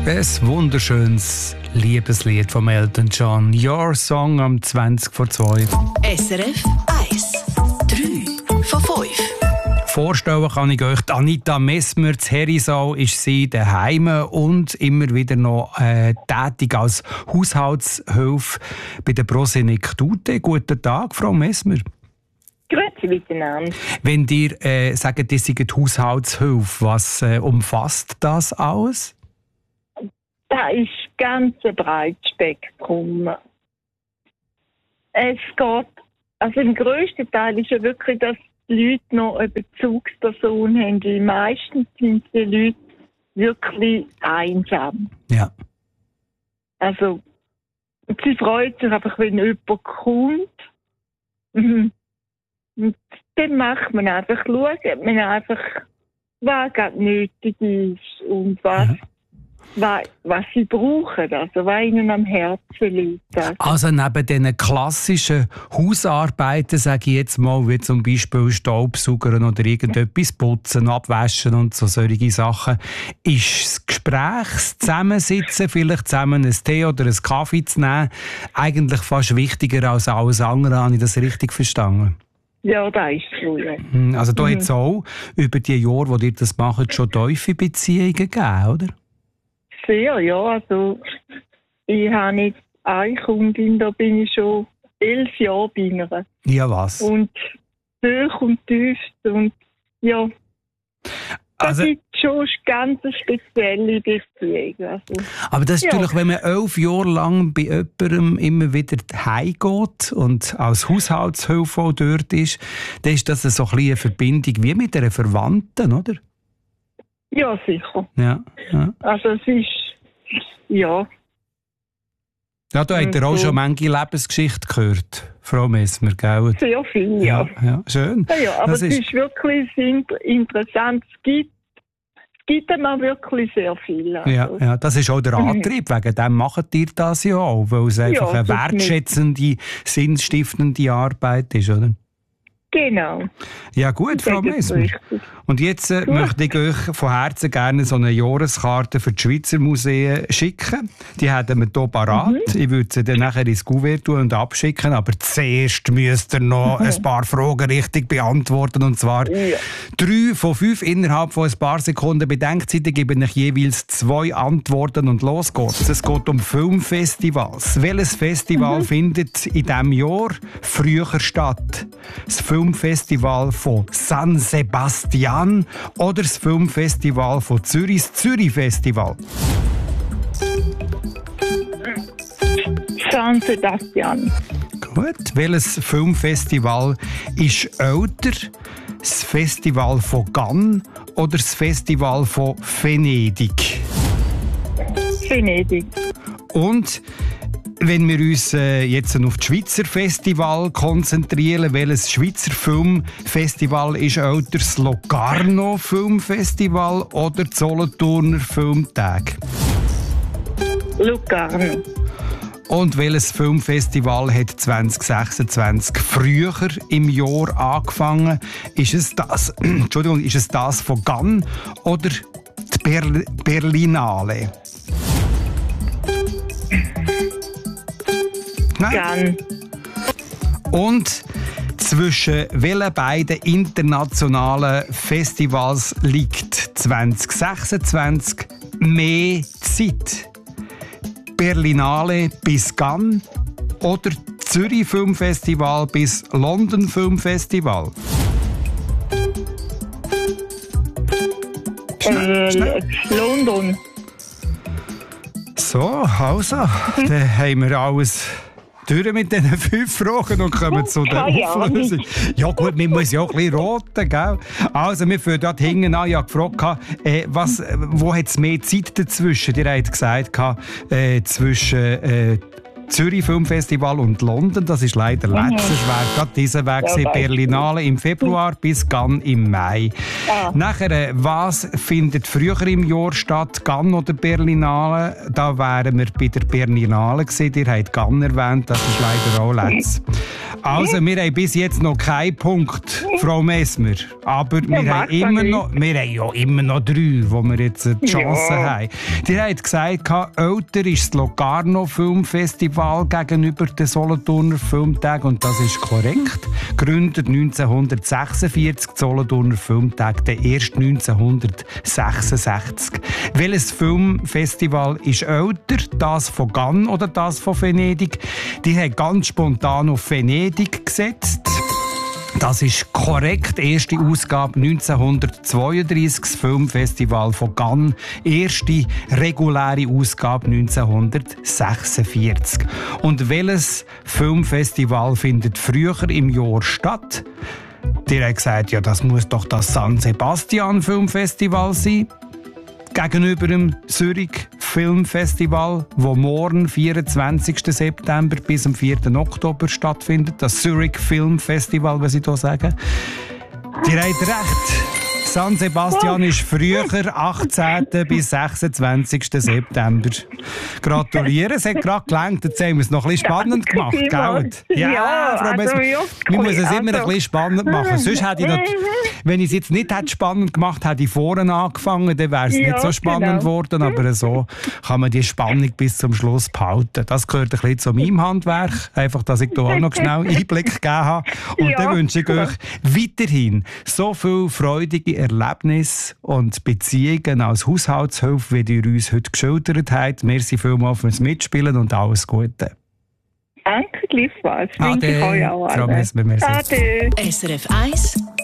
Ein wunderschönes Liebeslied von Elton John. Your Song am 20 vor 2. SRF 1. 3 von 5. Vorstellen kann ich euch, Anita Messmer zu Herisau ist sie daheim und immer wieder noch tätig als Haushaltshilfe bei der Prosenektute. Guten Tag, Frau Messmer. Grüezi miteinander. Wenn ihr sagt, ihr seid Haushaltshilfe, was umfasst das alles? Das ist ganz ein breites Spektrum. Es geht, also im grössten Teil ist ja wirklich, dass die Leute noch eine Bezugsperson haben. Weil meistens sind die Leute wirklich einsam. Ja. Also, sie freut sich einfach, wenn jemand kommt. Und dann macht man einfach, schaut man einfach, was gerade nötig ist und was sie brauchen, also was ihnen am Herzen liegt. Also neben diesen klassischen Hausarbeiten, sage ich jetzt mal, wie zum Beispiel Staubsaugern oder irgendetwas putzen, abwaschen und so solche Sachen, ist das Gespräch, das Zusammensitzen, vielleicht zusammen einen Tee oder einen Kaffee zu nehmen, eigentlich fast wichtiger als alles andere. Habe ich das richtig verstanden? Ja, das ist so. Ja. Also da hat es auch über die Jahre, wo ihr das macht, schon tiefe Beziehungen gegeben, oder? Sehr, ja. Also, ich habe jetzt eine Kundin, da bin ich schon 11 Jahre bei ihr. Ja, was? Und hoch und tief und ja. Das ist schon ganz eine spezielle Beziehung. Also, aber das ist natürlich, wenn man 11 Jahre lang bei jemandem immer wieder heimgeht und als Haushaltshilfe auch dort ist, dann ist das so ein bisschen eine Verbindung wie mit einer Verwandten, oder? Ja, sicher. Ja. Also es ist, ja. Ja, da habt ihr auch schon manche Lebensgeschichte gehört, Frau Messmer, gell? Sehr viel, ja. Ja, schön. Ja, aber es ist wirklich interessant. Es gibt immer wirklich sehr viel. Also. Ja, das ist auch der Antrieb. Wegen dem macht ihr das ja auch, weil es einfach eine wertschätzende, sinnstiftende Arbeit ist, oder? Genau. Ja gut, Frau Messmer. Und jetzt möchte ich euch von Herzen gerne so eine Jahreskarte für die Schweizer Museen schicken. Die hätten wir hier parat. Ich würde sie dann nachher ins Kuvert tun und abschicken. Aber zuerst müsst ihr noch ein paar Fragen richtig beantworten. Und zwar 3 von 5 innerhalb von ein paar Sekunden Bedenkzeit. Ich gebe euch jeweils 2 Antworten und los geht's. Es geht um Filmfestivals. Welches Festival findet in diesem Jahr früher statt? Das Filmfestival von San Sebastian oder das Filmfestival von Zürich, das Zürich-Festival? San Sebastian. Gut. Welches Filmfestival ist älter? Das Festival von Cannes oder das Festival von Venedig? Venedig. Und wenn wir uns jetzt auf das Schweizer Festival konzentrieren, welches Schweizer Filmfestival ist älter, das Locarno Filmfestival oder das Solothurner Filmtag? Locarno. Und welches Filmfestival hat 2026 früher im Jahr angefangen? Ist es das von Cannes oder die Berlinale? Cannes. Und zwischen welchen beiden internationalen Festivals liegt 2026 mehr Zeit? Berlinale bis Cannes oder Zürich Filmfestival bis London Filmfestival? London. So, also, dann haben wir alles durch mit diesen 5 Fragen und kommen zu der Auflösung. Ja gut, man muss ja auch ein bisschen roten, gell? Also, wir fangen dort hinten an. Ich habe gefragt, wo hat es mehr Zeit dazwischen? Ihr habt gesagt, zwischen Zürich Filmfestival und London. Das ist leider letztes Weg. Gerade dieser Weg ja, Berlinale im Februar bis Cannes im Mai. Ja. Nachher, was findet früher im Jahr statt? Cannes oder Berlinale? Da wären wir bei der Berlinale gewesen. Ihr habt Cannes erwähnt, das ist leider auch letztes. Also, wir haben bis jetzt noch keinen Punkt, Frau Messmer. Aber wir haben ja immer noch 3, wo wir jetzt die Chance haben. Die haben gesagt, älter ist das Locarno Filmfestival gegenüber den Solothurner Filmtagen. Und das ist korrekt. Gegründet 1946, Solothurner Filmtag, der erst 1966. Welches Filmfestival ist älter? Das von Cannes oder das von Venedig? Die haben ganz spontan auf Venedig gesetzt. Das ist korrekt. Erste Ausgabe 1932, das Filmfestival von Cannes. Erste reguläre Ausgabe 1946. Und welches Filmfestival findet früher im Jahr statt? Die haben gesagt, ja, das muss doch das San Sebastian Filmfestival sein. Gegenüber dem Zürich Filmfestival, das morgen, 24. September bis am 4. Oktober stattfindet. Das Zürich Filmfestival, was ich hier sage. Die haben recht. San Sebastian ist früher, 18. bis 26. September. Gratulieren, es hat gerade gelangt. Jetzt haben wir es noch ein bisschen spannend gemacht, gell? Ja, Frau Messmer, wir müssen es immer ein bisschen spannend machen. Sonst hätte ich wenn ich es jetzt nicht spannend gemacht hätte, hätte ich vorne angefangen, dann wäre es nicht so spannend geworden. Aber so kann man die Spannung bis zum Schluss behalten. Das gehört ein bisschen zu meinem Handwerk. Einfach, dass ich da auch noch schnell Einblick gegeben habe. Und dann wünsche ich euch weiterhin so viel freudige Erlebnisse und Beziehungen als Haushaltshilfe, wie ihr uns heute geschildert habt. Merci vielmals fürs Mitspielen und alles Gute. Danke, gleichfalls. Wünsche ich euch auch alle. Ade. SRF 1